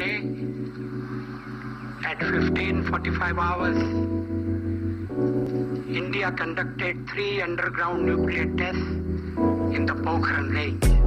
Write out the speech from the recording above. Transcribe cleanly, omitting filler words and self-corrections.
Monday at 15:45 hours, India conducted 3 underground nuclear tests in the Pokhran range.